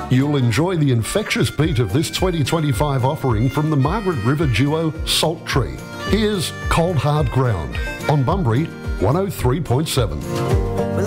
You'll enjoy the infectious beat of this 2025 offering from the Margaret River duo Salt Tree. Here's Cold Hard Ground on Bunbury 103.7.